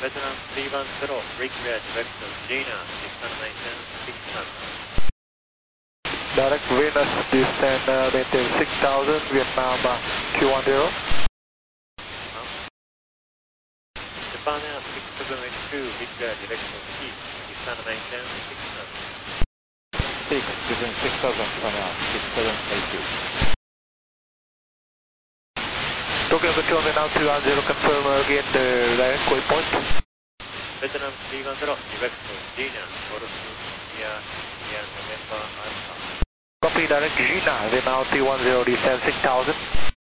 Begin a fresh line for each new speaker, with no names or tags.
Vietnam 310, break clear, direction Gina, 609, 6 knots.
Direct Venus descend, maintain 6000, Vietnam Q10.
Japan Air 6782, break clear, direction East, 609, 6 knots.
6, descend 6000, Japan Air 6782. Tokyo Control now 210, confirm again the direct waypoint.
Vietnam 310, direction Gina, Golf India, November Alpha.
Copy direct Gina, now 310, descend 6000.